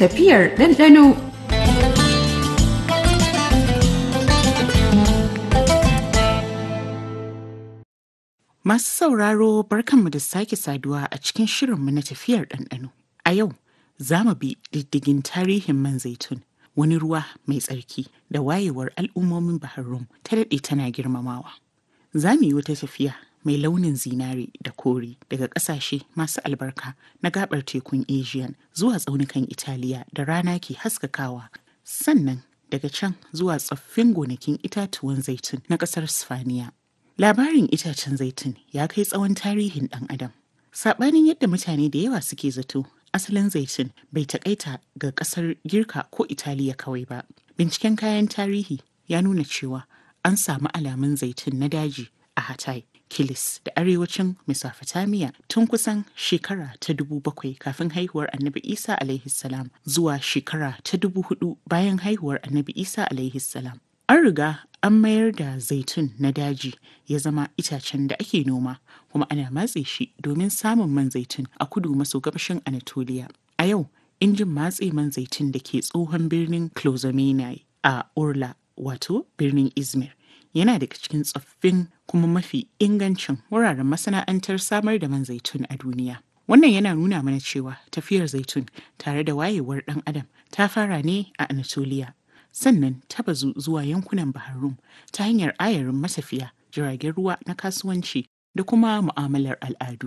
tafiyar ɗanɗano. Masu sauraro barkanmu da sake saduwa a cikin shirinmu na tafiyar ɗanɗano. A yau za mu bi diddigin tarihin man zaitun, wani ruwa mai tsarki da wayewar al'ummomin Bahar Rum ta daɗe tana girmamawa. Za mu yi wata tafiya mai launin zinare da kore daga ƙasashe masu albarka na gaɓar tekun Aegean zuwa tsaunukan Italiya da rana ke haskakawa, sannan daga can zuwa tsoffin gonakin itatuwan zaitun na ƙasar Sifaniya. Labarin itacen zaitun ya kai tsawon tarihin ɗan adam. Saɓanin yadda mutane da yawa suke zato, asalin zaitun bai taƙaita ga ƙasar Girka ko Italiya kawai ba. Binciken kayan tarihi ya nuna cewa an samu alamun zaitun na daji a Hatay, Kilis da arewacin Mesopotamia tun kusan shekara ta 7,000 kafin haihuwar Annabi Isa alaihi salam zuwa shekara ta 4,000 bayan haihuwar Annabi Isa alaihi salam. An riga an mayar da zaitun na daji ya zama itacen da ake noma, kuma ana matse shi domin samun man zaitun a kudu maso gabashin Anatolia. A yau, injin matse man zaitun da ke tsohon birnin Clozomenai a Urla, wato birnin Izmir, yana daga cikin tsoffin kuma mafi ingancin wuraren masana'antar samar da man zaitun a duniya. Wannan yana nuna mana cewa tafiyar zaitun tare da wayewar ɗan adam ta fara ne a Anatolia, sannan ta bazu zuwa yankunan Bahar Rum ta hanyar ayarin matafiya, jiragen ruwa na kasuwanci da kuma mu'amalar al'adu.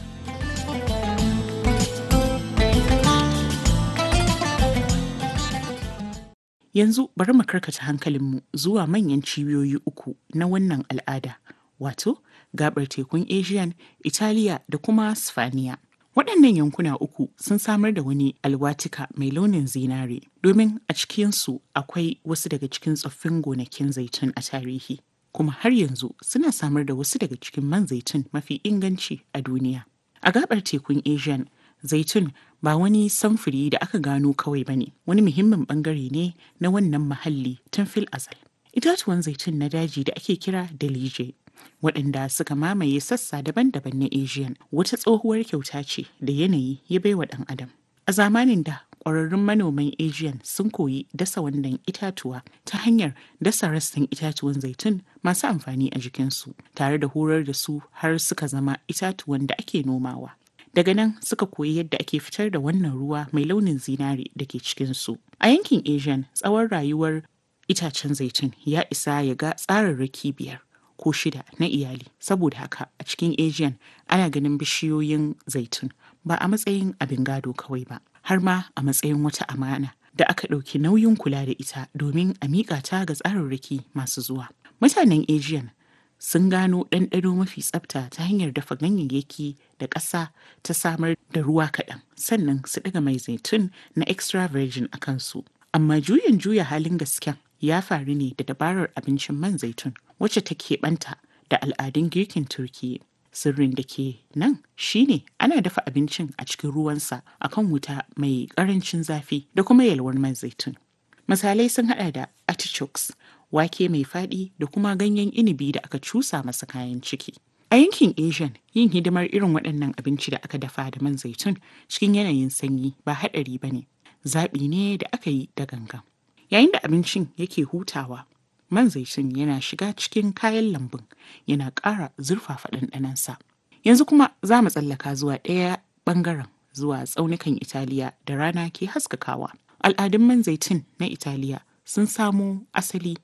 Yanzu bari mu karkata hankalinmu zuwa manyan cibiyoyi uku na wannan al'ada, wato gabar tekun Aegean, Italiya da kuma Sifaniya. Waɗannan yankuna uku sun samar da wani alwatika mai launin zinare, domin a cikinsu akwai wasu daga cikin tsoffin gonakin zaitun a tarihi, kuma har yanzu suna samar da wasu daga cikin man zaitun mafi inganci a duniya. A gabar tekun Aegean, zaitun ba wani samfuri da aka gano kawai ba ne, wani muhimmin bangare ne na wannan muhalli tun fil azal. Itatuwan zaitun na daji da ake kira Delije, waɗanda suka mamaye sassa daban-daban na Aegean, wata tsohuwar kyauta ce da yanayi ya baiwa ɗan adam. A zamanin da, ƙwararrun manoman Aegean sun koyi dasa wannan itatuwa ta hanyar dasa rassan itatuwan zaitun masu amfani a jikinsu, tare da horar da su har suka zama itatuwan da ake nomawa. Daga nan suka koyi yadda ake fitar da wannan ruwa mai launin zinare da ke cikinsu. A yankin Aegean, tsawon rayuwar itacen zaitun ya isa ya ga tsararraki 5 ko 6 na iyali. Saboda haka a cikin Aegean ana ganin bishiyoyin zaitun ba a matsayin abin gado kawai ba, har ma a matsayin wata amana da aka ɗauki nauyin kula da ita domin a miƙa ta ga tsararraki masu zuwa. Mutanen Aegean sun gano ɗanɗano mafi tsafta ta hanyar dafa ganyayyaki da ƙasa ta samar da ruwa kaɗan, sannan su ɗiga mai zaitun na extra virgin a kansu. Amma juya halin gasken ya faru ne da dabarar abincin man zaitun wacce ta keɓanta da al'adun girkin Turkiyya. Sirrin da ke nan shine ana dafa abincin a cikin ruwansa akan wuta mai ƙarancin zafi da kuma yalwar man zaitun. Misalai sun haɗa da artichokes, wake mai faɗi da kuma ganyen inibi da aka cusa masa kayan ciki. A yankin Aegean, yin hidimar irin waɗannan abinci da aka dafa da man zaitun cikin yanayin sanyi ba haɗari ba ne, zaɓi ne da aka yi da gangan. Yayin da abincin yake hutawa, man zaitun yana shiga cikin kayan lambun, yana ƙara zurfafa ɗanɗanonsa. Yanzu kuma za mu tsallaka zuwa ɗaya ɓangaren, zuwa tsaunukan Italiya da rana ke haskakawa. Al'adun man zaitun na Italiya sun samo asali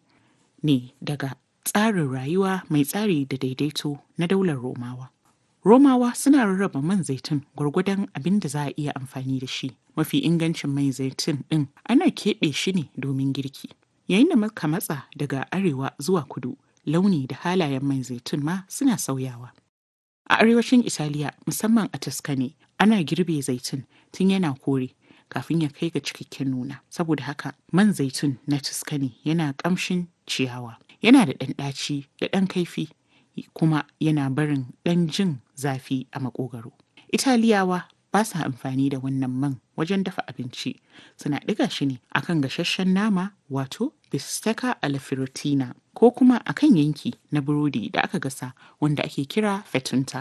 ne daga tsarin rayuwa mai tsari da daidaito na daular Romawa. Romawa suna rarraba man zaitun gwargwadon abin da za a iya amfani da shi. Mafi ingancin mai zaitun ɗin ana keɓe shi ne domin girki. Yayin da muka matsa daga arewa zuwa kudu, launi da halayen mai zaitun ma suna sauyawa. A arewacin Italiya, musamman a Tuscany, ana girbe zaitun tun yana kore kafin ya kai ga cikakken nuna. Saboda haka, man zaitun na Tuscany yana ƙamshin ciyawa, yana da ɗan ɗaci da ɗan kaifi, kuma yana barin ɗan jin zafi a maƙogwaro. Italiyawa ba sa amfani da wannan man wajen dafa abinci, suna ɗiga shi ne akan gasasshen nama, wato bistecca alla frittina, ko kuma akan yanki na burodi da aka gasa wanda ake kira fettunta.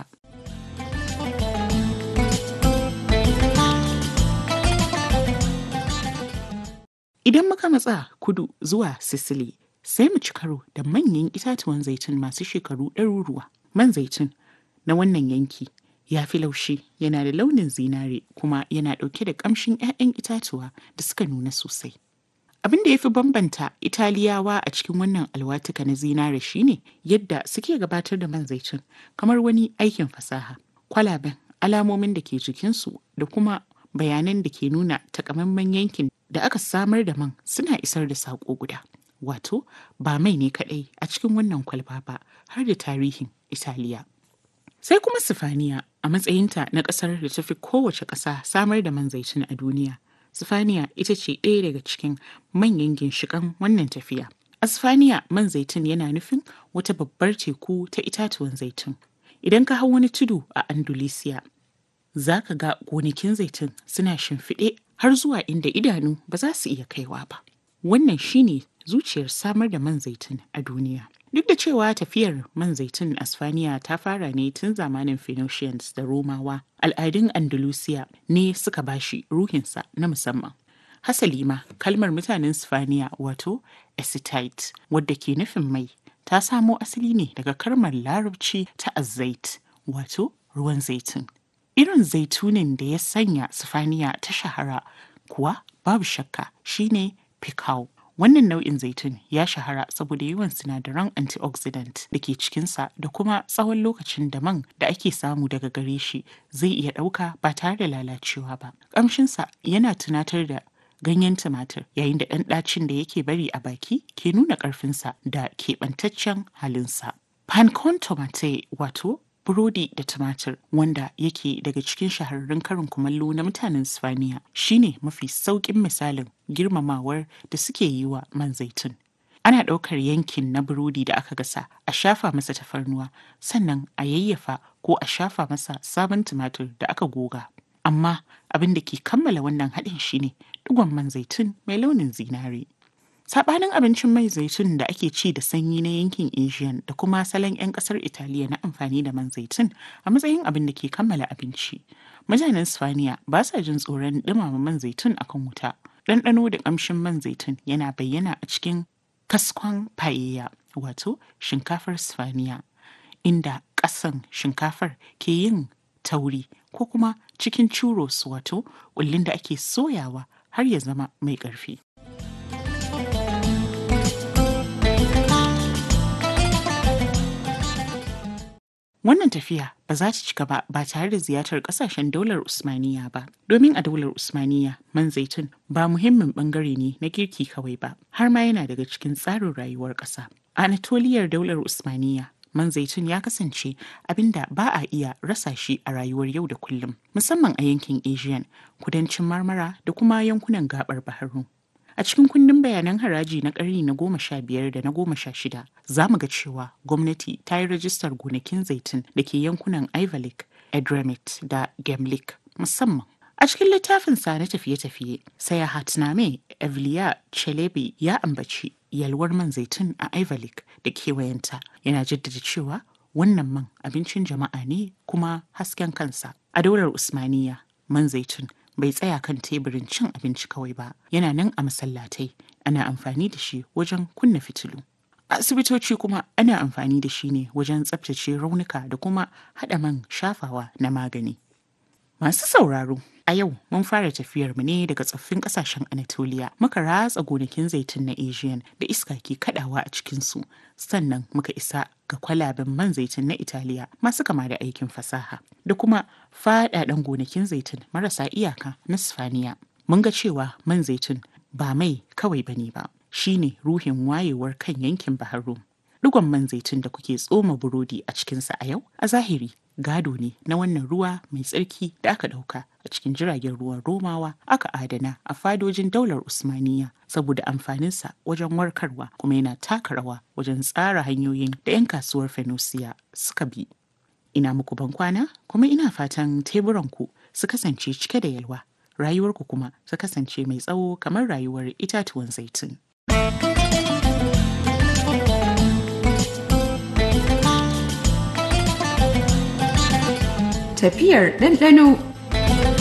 Idan muka matsa kudu zuwa Sicily, sai mu ci karo da manyan itatuwan zaitun masu shekaru ɗaruruwa. Man zaitun na wannan yanki ya fi laushi, yana da launin zinare kuma yana ɗauke da ƙamshin 'ya'yan itatuwa da suka nuna sosai. Abin da ya fi bambanta Italiyawa a cikin wannan alwatuka na zinare shine yadda suke gabatar da man zaitun kamar wani aikin fasaha. Kwalaben, alamomin da ke jikinsu da kuma bayanan da ke nuna takamaiman yankin da aka samar da man suna isar da saƙo guda. Wato, ba mai ne kaɗai a cikin wannan kwalba ba, har da tarihin Italiya. Sai kuma Sifaniya a matsayinta na ƙasar da ta fi kowace ƙasa samar da man zaitun a duniya. Sifaniya ita ce ɗaya daga cikin manyan ginshiƙan wannan tafiya. A Sifaniya, man zaitun yana nufin wata babbar teku ta itatuwan zaitun. Idan ka hau wani tudu a Andalusiya, za ka ga gonakin zaitun suna shimfiɗe har zuwa inda idanu ba za su iya kaiwa ba. Wannan shine zuciyar samar da man zaitun a duniya. Duk da cewa tafiyar man zaitun a Sifaniya ta fara ne tun zamanin Phoenicians da Romawa, al'adun Andalusiya ne suka bashi ruhinsa na musamman. Hasali ma, kalmar mutanen Sifaniya wato Escite, wadda ke nufin mai, ta samo asali ne daga kalmar Larabci ta azait, wato ruwan zaitun. Irin zaitunin da ya sanya Sifaniya ta shahara kuwa babu shakka shine Picao. Wannan nau'in zaitun ya shahara saboda yawan sinadaran antioxidant da ke cikinsa da kuma tsawon lokacin da man da ake samu daga gare shi zai iya ɗauka ba tare da lalacewa ba. Ƙamshinsa yana tunatar da ganyen tumatir, yayin da ɗan ɗacin da yake bari a baki ke nuna ƙarfinsa da keɓantaccen halinsa. Pancon tomate, wato burodi da tumatir, wanda yake daga cikin shahararrun karin kumallo na mutanen Sifaniya, shine mafi sauƙin misalin girmamawar da suke yi wa man zaitun. Ana ɗaukar yankin na burodi da aka gasa, a shafa masa tafarnuwa, sannan a yayyafa ko a shafa masa sabon tumatir da aka goga. Amma abin da ke kammala wannan haɗin shine ɗigon man zaitun mai launin zinare. Saɓanin abincin mai zaitun da ake ci da sanyi na yankin Asian da kuma salon 'yan ƙasar Italiya na amfani da man zaitun a matsayin abin da ke kammala abinci. Mutanen Sifaniya ba sa jin tsoron ɗumama man zaitun akan wuta. Ɗanɗano da ƙamshin man zaitun yana bayyana a cikin kaskon paella, wato shinkafar Sifaniya, inda ƙasan shinkafar ke yin tauri, ko kuma cikin churros, wato ƙullin da ake soyawa har ya zama mai ƙarfi. Wannan tafiya ba za ta cika ba tare da ziyartar kasashen daular Usmaniya ba. Domin a daular Usmaniya, man zaitun ba muhimmin bangare ne na girki kawai ba, har ma yana daga cikin tsarin rayuwar ƙasa. A Anatoliyar daular Usmaniya, man zaitun ya kasance abin da ba a iya rasa shi a rayuwar yau da kullum, musamman a yankin Asian, kudancin Marmara da kuma yankunan gabar Baharu. A cikin kundin bayanan haraji na ƙarni na 15 da na 16, za mu ga cewa gwamnati ta yi rajistar gonakin zaitun da ke yankunan Ayvalık, Edremit da Gemlik musamman. A cikin littafinsa na tafiye-tafiye, Seyahatname Evliya Çelebi ya ambaci yalwar man zaitun a Ayvalık da kewayenta, yana jaddada cewa wannan man abincin jama'a ne kuma hasken kansa. A daular Usmaniya, man zaitun bai tsaya kan teburin cin abinci kawai ba, yana nan a masallatai, ana amfani da shi wajen kunna fitilu. A asibitoci kuma ana amfani da shi ne wajen tsabtace raunuka da kuma haɗa man shafawa na magani. Masu sauraro, a yau mun fara tafiyar mu ne daga tsoffin ƙasashen Anatoliya, muka ratsa gonakin zaitun na Asian da iska ke kaɗawa a cikinsu, sannan muka isa ga kwalaben man zaitun na Italiya masu kama da aikin fasaha, da kuma faɗaɗen gonakin zaitun marasa iyaka na Sifaniya. Mun ga cewa man zaitun ba mai kawai bane ba, shine ruhin wayewar kan yankin Baharu. Digon man zaitun da kuke tsoma burodi a cikinsa a yau, a zahiri gado ne na wannan ruwa mai tsarki da aka ɗauka a cikin jiragen ruwan Romawa, aka adana a fadojin daular Usmaniya saboda amfaninsa wajen warkarwa, kuma yana taka rawa wajen tsara hanyoyin da 'yan kasuwar Fenosiya suka bi. Ina muku bankwana, kuma ina fatan teburanku su kasance cike da yalwa, rayuwarku kuma su kasance mai tsawo kamar rayuwar itatuwan zaitun. Tafiyar ɗanɗano.